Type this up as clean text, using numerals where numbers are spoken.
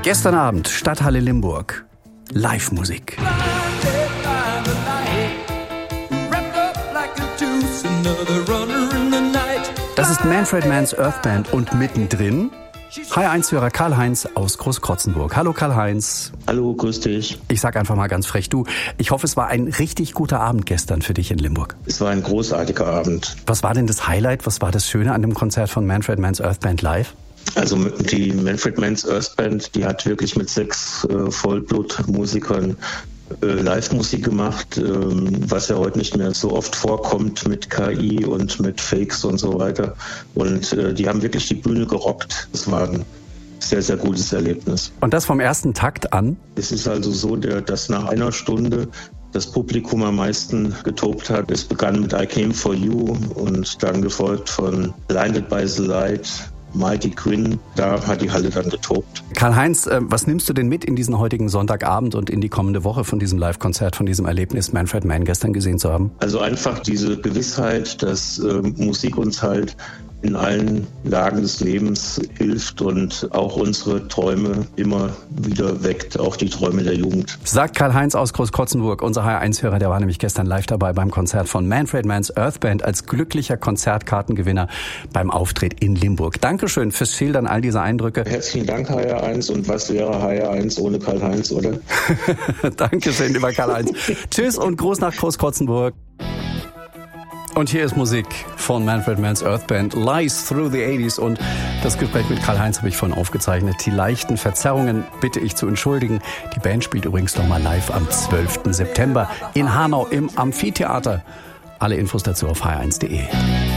Gestern Abend, Stadthalle Limburg. Live-Musik. Das ist Manfred Mann's Earth Band und mittendrin HR1-Hörer Karl-Heinz aus Großkrotzenburg. Hallo Karl-Heinz. Hallo, grüß dich. Ich sag einfach mal ganz frech du. Ich hoffe, es war ein richtig guter Abend gestern für dich in Limburg. Es war ein großartiger Abend. Was war denn das Highlight? Was war das Schöne an dem Konzert von Manfred Mann's Earth Band live? Also die Manfred Mann's Earth Band, die hat wirklich mit 6 Vollblutmusikern Live-Musik gemacht, was ja heute nicht mehr so oft vorkommt mit KI und mit Fakes und so weiter. Und die haben wirklich die Bühne gerockt. Das war ein sehr, sehr gutes Erlebnis. Und das vom ersten Takt an? Es ist also so, dass nach einer Stunde das Publikum am meisten getobt hat. Es begann mit I Came For You und dann gefolgt von Blinded by the Light, Mighty Quinn, da hat die Halle dann getobt. Karl-Heinz, was nimmst du denn mit in diesen heutigen Sonntagabend und in die kommende Woche von diesem Live-Konzert, von diesem Erlebnis, Manfred Mann gestern gesehen zu haben? Also einfach diese Gewissheit, dass Musik uns halt in allen Lagen des Lebens hilft und auch unsere Träume immer wieder weckt, auch die Träume der Jugend. Sagt Karl-Heinz aus Großkrotzenburg, unser HR1-Hörer, der war nämlich gestern live dabei beim Konzert von Manfred Mann's Earth Band als glücklicher Konzertkartengewinner beim Auftritt in Limburg. Dankeschön fürs Schildern all dieser Eindrücke. Herzlichen Dank, HR1. Und was wäre HR1 ohne Karl-Heinz, oder? Dankeschön, lieber Karl-Heinz. Tschüss und Gruß nach Großkrotzenburg. Und hier ist Musik von Manfred Mann's Earth Band, Lies Through the 80s. Und das Gespräch mit Karl-Heinz habe ich vorhin aufgezeichnet. Die leichten Verzerrungen bitte ich zu entschuldigen. Die Band spielt übrigens nochmal live am 12. September in Hanau im Amphitheater. Alle Infos dazu auf hr1.de.